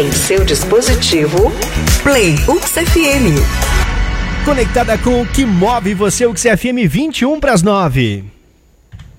em seu dispositivo, Play UX FM. Conectada com o que move você, UX FM 21 para as 9.